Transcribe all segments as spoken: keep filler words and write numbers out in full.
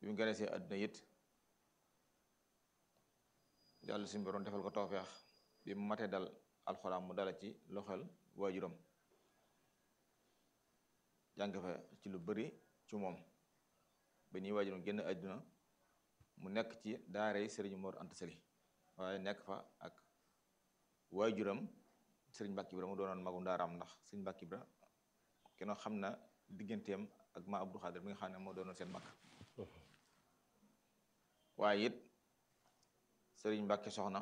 bi mu ganesee àdduna it yàlla suñu borom defal ko tawfeex bi mu matee dal alxuraan mu dala ci loxol waajuram jàng fa ci lu bari ci moom ba ñuy waajuram génn àdduna mu nekk ci daaray Serigne Mor Anta Sali waaye nekk fa ak waajuram Serigne Mbacke Ibra mu doonoon magum daaraam ndax Serigne Mbacke Ibra kenn xam na digganteem ak ma Abdou Khadir mi nga xam ne moo doonoon seen mag waaye it Serigne Mbacke soxna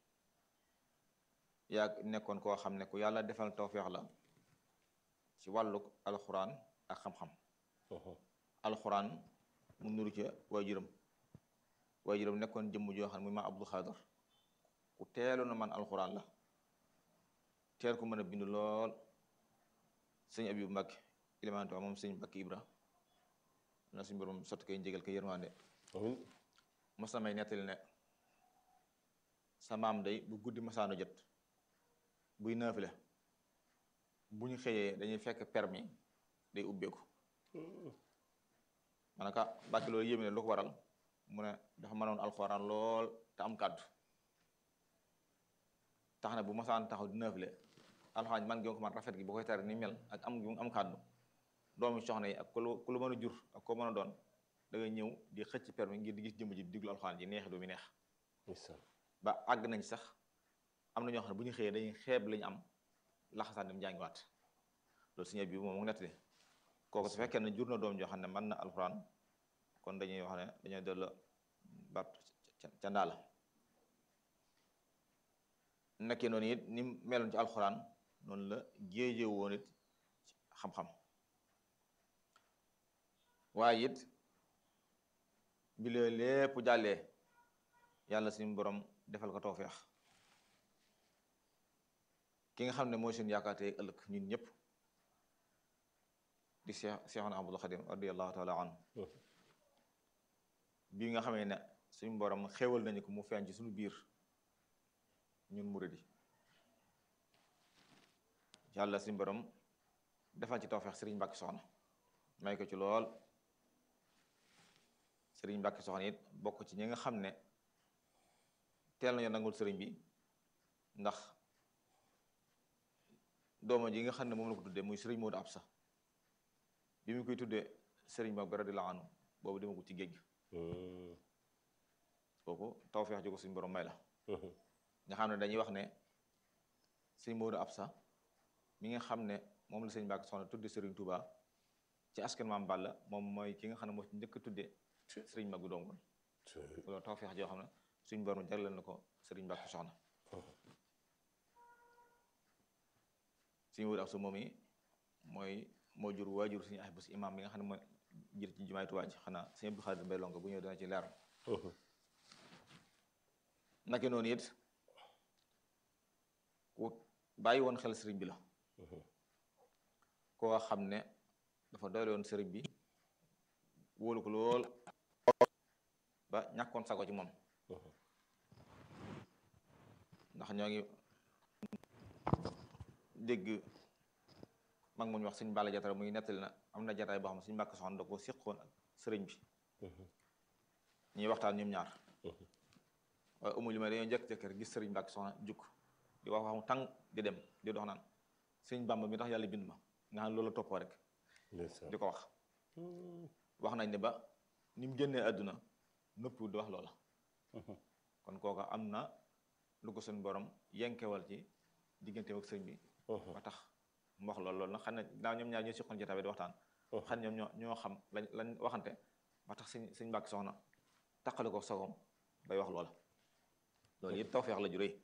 yaa nekkoon koo xam ne ku yàlla defal tawfeex la ci wàllu alxuraan ak xam-xam alxuraan mu nuru ca waajuram waajuram nekkoon jëmm joo xam ne muy ma Abdou Khadir ku teeloon na man alxuraan la teel ko mën a bind lool sëñ Abibu Mbacke ilimanto moom sëñ Mbacke Ibra na suñu borom sotti koy njëgal koy yërmande mos na may nettali ne sa maam day bu guddi masaano jot buy naafile bu ñu xëyee dañuy fekk permis day ubbeeku ma ne ka Mbacke loolu yéeme ne lu ko waral mu ne dafa mënoon alxuraan lool te am kàddu tax na bu masaan taxaw di naafile alxuraan man gi ko man rafet gi bu koy tar ni mel ak am gi am kàddu doomi soxna yi ak ku lu ku lu mën a jur ak koo mën a doon da ngay ñëw di xëcc permis ngir di gis jëmm ji di diglu alxuraan ji neexi doomi neex ba àgg nañ sax am na ñoo xam ne bu ñu xëyee dañuy xeeb lañu am laxasaan dem jàngiwaat loolu suñu bi moom mu nettali kooku su fekkee ne jur na doom joo xam ne mën na alxuraan kon dañuy wax ne dañuy dellu baat ca ndaala nekkee noonu it ni meloon ci alxuraan noonu la jéejee woon it xam-xam waaye it bi la lépp jàllee yàlla suñu borom defal ko tawfeex ki nga xam ne mooy suñu yaakaar tey ëllëg ñun ñëpp di Cheikh Cheikhuna Abdul Xadim radiyallahu taala anhu bii nga xamee ne suñu borom xéwal nañu ko mu feeñ ci suñu biir ñun muridi yàlla suñu borom defal ci tawfeex Serigne Mbacke soxna may ko ci lool Serigne Mbacke soxna it bokk ci ñi nga xam ne teel nañu nangul Serigne bi ndax dooma ji nga xam ne moom la ko tuddee muy Serigne Modou Absa bi mu koy tuddee Serigne Mbacke radiyallahu anhu boobu demagul ci géej gi kooku tawfeex ji ko suñu borom may la nga xam ne dañuy wax ne Serigne Modou Absa mi nga xam ne moom la Serigne Mbacke soxna tudde Serigne Touba ci askan maam Balla moom mooy ki nga xam ne moo ci njëkk a tuddee Serigne Mag bi doomul loolu tawfeex joo xam ne suñu borom jagleel na ko Serigne Mbacke soxna Serigne Modou Absa moom yi mooy moo jur waajur suñu ay bés imam bi nga xam ne mooy jër ci jumaay Tuubaa ji xanaa Serigne Abdou Khadir Mbay Lonko bu ñëw dana ci leer naka noonu it ku bàyyi woon xel sëriñ bi la koo xam ne dafa doyle woon sëriñ bi wóolu ko lool ba ñàkkoon sago ci moom ndax ñoo ngi dégg mag mu ñu wax suñu bàlla jatara muy nettali na am na jataay boo xam ne suñu Mbàkke soxna da ko séqoon ak sëriñ bi ñuy waxtaan ñoom ñaar waaye umu li may dañoo jëkk-jëkkër gis sëriñ Mbàkke soxna jukk di wax waxmu tàng di dem di dox naan sëriñ Bàmba mi tax yàlla bind ma nga xam ne loolu toppoo rek di ko wax wax nañ ne ba ni mu génnee àdduna nëpp di wax loola kon kooka am na lu ko suñu borom yenkewal ci digganteem ak sëriñ bi ba tax mu wax loolu loolu nag xam ne ginnaaw ñoom ñaar ñoo siqoon jotaay bi di waxtaan xam ne ñoom ñoo ñoo xam lañ lañ waxante ba tax sëñ sëñ Mbàkke soxna taqale ko sagoom bay wax loola loolu it tawfeex la ju rëy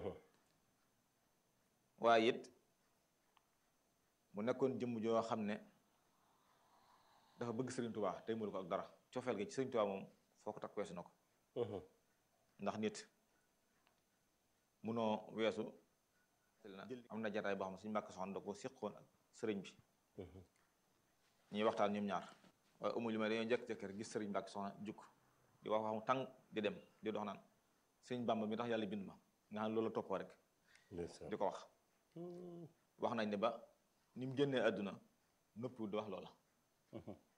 waaye it mu nekkoon jëmm joo xam ne dafa bëgg Serigne Touba tey mu ko ak dara cofeel gi ci Serigne Touba moom foo ko takk weesu na ko ndax nit munoo weesu am na jataay boo xam ne suñu Mbàkke soxna da ko séqoon ak sëriñ bi ñuy waxtaan ñoom ñaar waaye umu li may dañoo jëkk-jëkkër gis sëriñ Mbàkke soxna jukk di wax waxmu tàng di dem di dox naan sëriñ Bàmba mi tax yàlla bind ma nga xam ne loolu toppoo rek di ko wax wax nañ ne ba ni mu génnee àdduna nëpp di wax loola